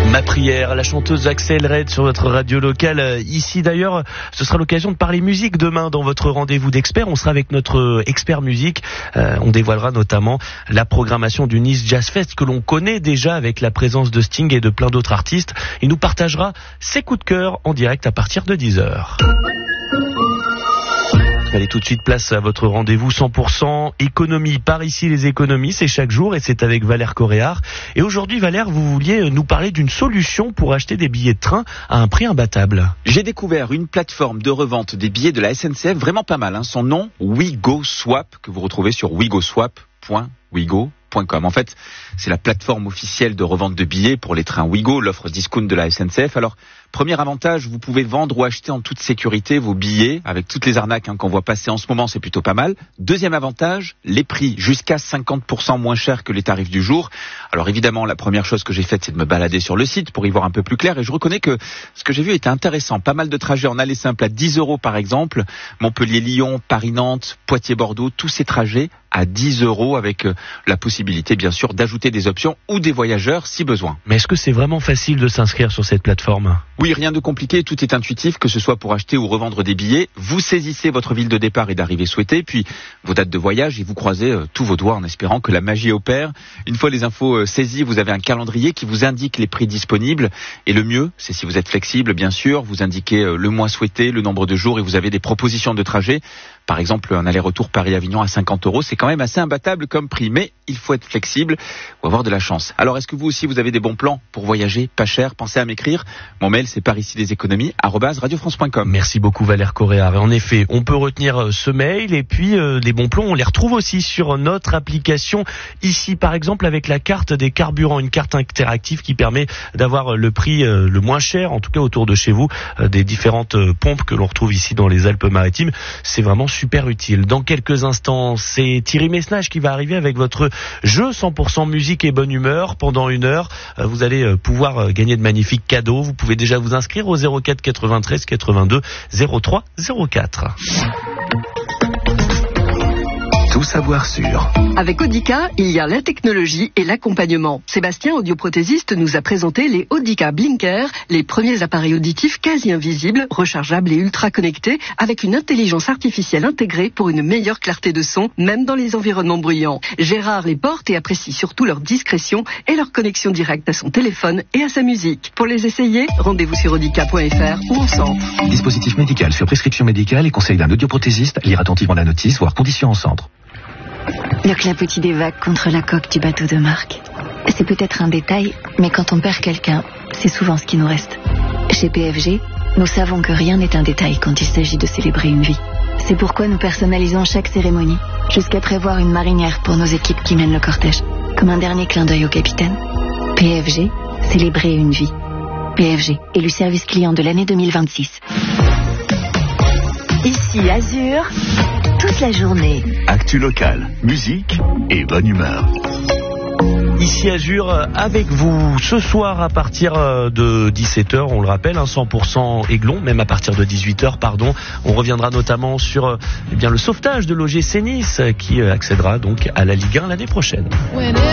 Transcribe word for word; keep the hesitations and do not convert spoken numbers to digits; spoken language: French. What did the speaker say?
Ma prière, la chanteuse Axel Red sur votre radio locale. Ici d'ailleurs, ce sera l'occasion de parler musique demain dans votre rendez-vous d'experts. On sera avec notre expert musique. Euh, on dévoilera notamment la programmation du Nice Jazz Fest que l'on connaît déjà avec la présence de Sting et de plein d'autres artistes. Il nous partagera ses coups de cœur en direct à partir de dix heures. Allez, tout de suite place à votre rendez-vous cent pour cent économie. Par ici les économies, c'est chaque jour et c'est avec Valère Coréard. Et aujourd'hui, Valère, vous vouliez nous parler d'une solution pour acheter des billets de train à un prix imbattable. J'ai découvert une plateforme de revente des billets de la S N C F vraiment pas mal. Hein. Son nom, WeGoSwap, que vous retrouvez sur wegoswap point wigo point com. En fait, c'est la plateforme officielle de revente de billets pour les trains Ouigo, l'offre discount de la S N C F. Alors, premier avantage, vous pouvez vendre ou acheter en toute sécurité vos billets avec toutes les arnaques hein, qu'on voit passer en ce moment, c'est plutôt pas mal. Deuxième avantage, les prix jusqu'à cinquante pour cent moins chers que les tarifs du jour. Alors évidemment, la première chose que j'ai faite, c'est de me balader sur le site pour y voir un peu plus clair et je reconnais que ce que j'ai vu était intéressant. Pas mal de trajets en aller simple à dix euros par exemple, Montpellier-Lyon, Paris-Nantes, Poitiers-Bordeaux, tous ces trajets à dix euros avec euh, la possibilité bien sûr d'ajouter des options ou des voyageurs si besoin. Mais est-ce que c'est vraiment facile de s'inscrire sur cette plateforme ? Oui, rien de compliqué, tout est intuitif, que ce soit pour acheter ou revendre des billets. Vous saisissez votre ville de départ et d'arrivée souhaitée, puis vos dates de voyage et vous croisez euh, tous vos doigts en espérant que la magie opère. Une fois les infos euh, saisies, vous avez un calendrier qui vous indique les prix disponibles. Et le mieux, c'est si vous êtes flexible, bien sûr, vous indiquez euh, le mois souhaité, le nombre de jours et vous avez des propositions de trajet. Par exemple, un aller-retour Paris-Avignon à cinquante euros, c'est quand même assez imbattable comme prix, mais il faut être flexible ou avoir de la chance. Alors, est-ce que vous aussi, vous avez des bons plans pour voyager, pas cher? Pensez à m'écrire. Mon mail, c'est par ici les économies, arobase radiofrance point com. Merci beaucoup, Valère Coréard. Et en effet, on peut retenir ce mail et puis euh, les bons plans, on les retrouve aussi sur notre application. Ici, par exemple, avec la carte des carburants, une carte interactive qui permet d'avoir le prix euh, le moins cher, en tout cas autour de chez vous, euh, des différentes euh, pompes que l'on retrouve ici dans les Alpes-Maritimes. C'est vraiment super utile. Dans quelques instants, c'est Thierry Messnage qui va arriver avec votre jeu cent pour cent musique et bonne humeur. Pendant une heure, vous allez pouvoir gagner de magnifiques cadeaux. Vous pouvez déjà vous inscrire au zéro quatre quatre-vingt-treize quatre-vingt-deux zéro trois zéro quatre. Tout savoir sur. Avec Audica, il y a la technologie et l'accompagnement. Sébastien, audioprothésiste, nous a présenté les Audica Blinker, les premiers appareils auditifs quasi invisibles, rechargeables et ultra connectés, avec une intelligence artificielle intégrée pour une meilleure clarté de son, même dans les environnements bruyants. Gérard les porte et apprécie surtout leur discrétion et leur connexion directe à son téléphone et à sa musique. Pour les essayer, rendez-vous sur audica point f r ou en centre. Dispositif médical sur prescription médicale et conseil d'un audioprothésiste. Lire attentivement la notice, voire conditions en centre. Le clapotis des vagues contre la coque du bateau de Marc. C'est peut-être un détail, mais quand on perd quelqu'un, c'est souvent ce qui nous reste. Chez P F G, nous savons que rien n'est un détail quand il s'agit de célébrer une vie. C'est pourquoi nous personnalisons chaque cérémonie, jusqu'à prévoir une marinière pour nos équipes qui mènent le cortège. Comme un dernier clin d'œil au capitaine. P F G, célébrer une vie. P F G, élu service client de l'année deux mille vingt-six. Ici Azur, toute la journée. Actu locale, musique et bonne humeur. Ici Azur avec vous ce soir à partir de dix-sept heures, on le rappelle, un cent pour cent Aiglon, même à partir de dix-huit heures, pardon. On reviendra notamment sur eh bien, le sauvetage de l'O G C Nice qui accédera donc à la Ligue un l'année prochaine.